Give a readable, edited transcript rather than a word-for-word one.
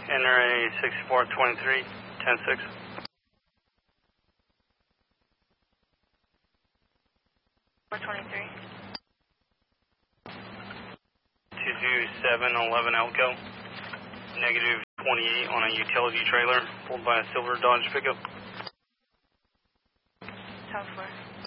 NRA 6423, 106. 423. 22711 Elko. Negative 28 on a utility trailer pulled by a silver Dodge pickup. Tower 4.